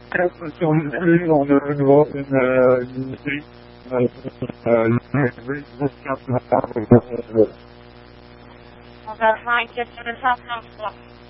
sur lui, on a une idée. On va find just in the top